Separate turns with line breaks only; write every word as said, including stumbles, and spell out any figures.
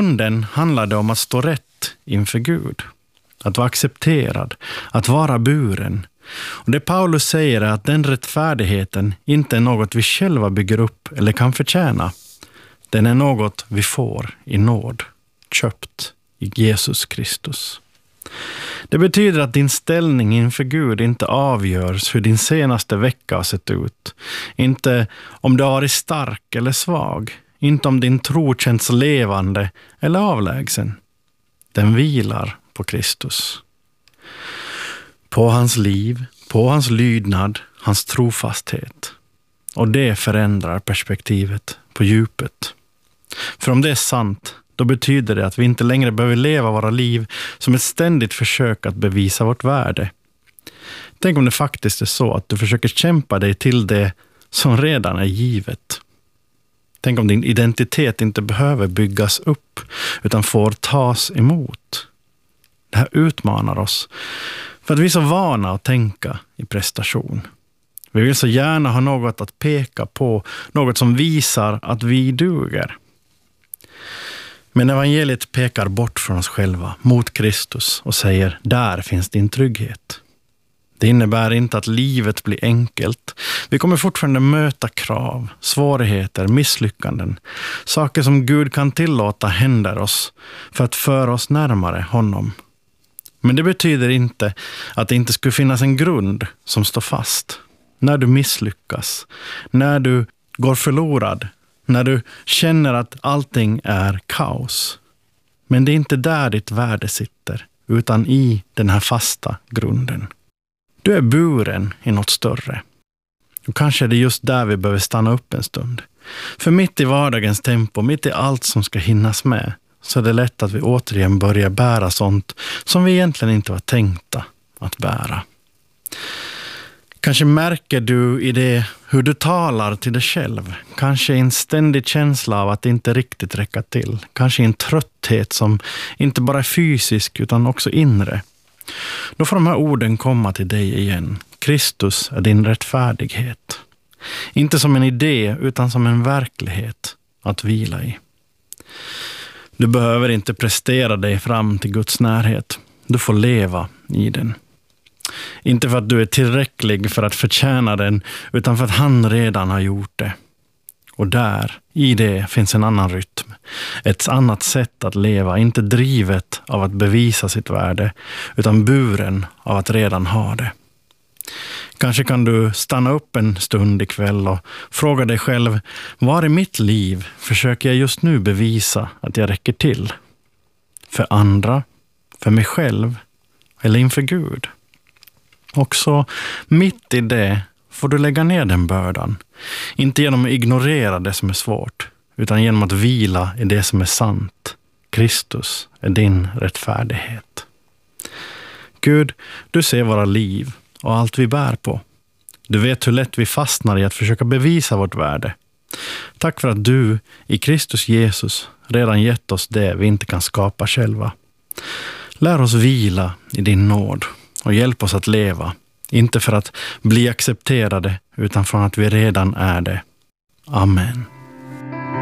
grunden handlar det om att stå rätt inför Gud. Att vara accepterad, att vara buren. Och det Paulus säger är att den rättfärdigheten inte är något vi själva bygger upp eller kan förtjäna. Den är något vi får i nåd, köpt i Jesus Kristus. Det betyder att din ställning inför Gud inte avgörs hur din senaste vecka har sett ut. Inte om du har varit stark eller svag. Inte om din tro känns levande eller avlägsen. Den vilar på Kristus. På hans liv, på hans lydnad, hans trofasthet. Och det förändrar perspektivet på djupet. För om det är sant, då betyder det att vi inte längre behöver leva våra liv som ett ständigt försök att bevisa vårt värde. Tänk om det faktiskt är så att du försöker kämpa dig till det som redan är givet. Tänk om din identitet inte behöver byggas upp utan får tas emot. Det här utmanar oss för att vi är så vana att tänka i prestation. Vi vill så gärna ha något att peka på, något som visar att vi duger. Men evangeliet pekar bort från oss själva, mot Kristus och säger, där finns din trygghet. Det innebär inte att livet blir enkelt. Vi kommer fortfarande möta krav, svårigheter, misslyckanden. Saker som Gud kan tillåta händer oss för att föra oss närmare honom. Men det betyder inte att det inte skulle finnas en grund som står fast. När du misslyckas, när du går förlorad, när du känner att allting är kaos. Men det är inte där ditt värde sitter, utan i den här fasta grunden. Du är buren i något större. Och kanske är det just där vi behöver stanna upp en stund. För mitt i vardagens tempo, mitt i allt som ska hinnas med, så är det lätt att vi återigen börjar bära sånt som vi egentligen inte var tänkta att bära. Kanske märker du i det hur du talar till dig själv. Kanske en ständig känsla av att det inte riktigt räcker till. Kanske en trötthet som inte bara är fysisk utan också inre. Då får de här orden komma till dig igen. Kristus är din rättfärdighet. Inte som en idé utan som en verklighet att vila i. Du behöver inte prestera dig fram till Guds närhet. Du får leva i den. Inte för att du är tillräcklig för att förtjäna den, utan för att han redan har gjort det. Och där, i det, finns en annan rytm. Ett annat sätt att leva, inte drivet av att bevisa sitt värde, utan buren av att redan ha det. Kanske kan du stanna upp en stund ikväll och fråga dig själv, var i mitt liv försöker jag just nu bevisa att jag räcker till? För andra, för mig själv eller inför Gud? Också mitt i det får du lägga ner den bördan. Inte genom att ignorera det som är svårt, utan genom att vila i det som är sant. Kristus är din rättfärdighet. Gud, du ser våra liv och allt vi bär på. Du vet hur lätt vi fastnar i att försöka bevisa vårt värde. Tack för att du i Kristus Jesus redan gett oss det vi inte kan skapa själva. Lär oss vila i din nåd och hjälp oss att leva. Inte för att bli accepterade utan från att vi redan är det. Amen.